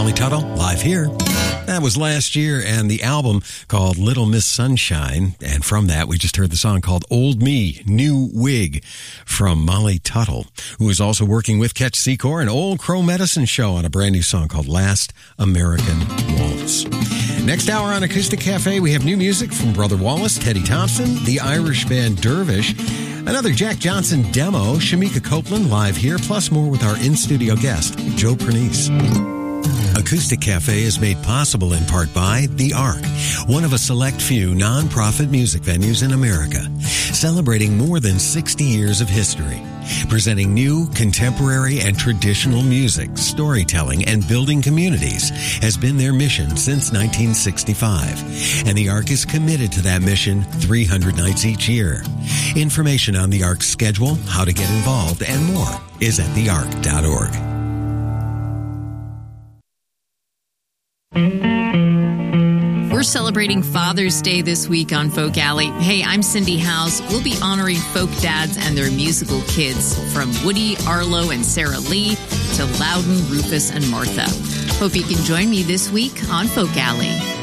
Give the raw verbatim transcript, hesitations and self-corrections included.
Molly Tuttle, live here. That was last year, and the album called Little Miss Sunshine. And from that, we just heard the song called Old Me, New Wig from Molly Tuttle, who is also working with Catch Secor and Old Crow Medicine Show on a brand new song called Last American Waltz. Next hour on Acoustic Cafe, we have new music from Brother Wallace, Teddy Thompson, the Irish band Dervish, another Jack Johnson demo, Shamika Copeland live here, plus more with our in-studio guest, Joe Pernice. Acoustic Cafe is made possible in part by The Ark, one of a select few non-profit music venues in America, celebrating more than sixty years of history, presenting new, contemporary, and traditional music, storytelling, and building communities has been their mission since nineteen sixty-five, and The Ark is committed to that mission three hundred nights each year. Information on The Ark's schedule, how to get involved, and more is at the ark dot org. We're celebrating Father's Day this week on Folk Alley. Hey, I'm Cindy Howes. We'll be honoring folk dads and their musical kids, from Woody, Arlo, and Sarah Lee to Loudon, Rufus, and Martha. Hope you can join me this week on Folk Alley.